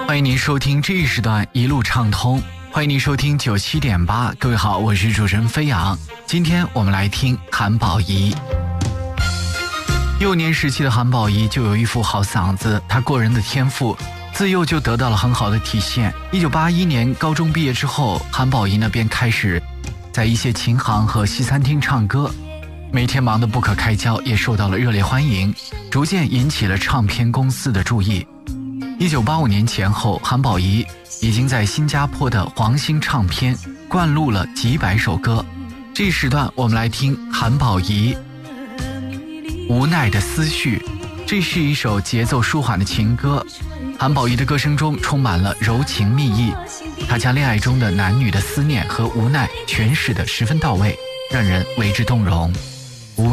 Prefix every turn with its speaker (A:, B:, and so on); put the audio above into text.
A: 欢迎您收听这一时段一路畅通，欢迎您收听97.8。各位好，我是主持人飞扬。今天我们来听韩宝仪。幼年时期的韩宝仪就有一副好嗓子，她过人的天赋自幼就得到了很好的体现。1981年高中毕业之后，韩宝仪呢便开始在一些琴行和西餐厅唱歌，每天忙得不可开交，也受到了热烈欢迎，逐渐引起了唱片公司的注意。1985年前后，韩宝仪已经在新加坡的黄星唱片灌录了几百首歌。这一时段我们来听韩宝仪无奈的思绪，这是一首节奏舒缓的情歌。韩宝仪的歌声中充满了柔情蜜意，她将恋爱中的男女的思念和无奈诠释得十分到位，让人为之动容。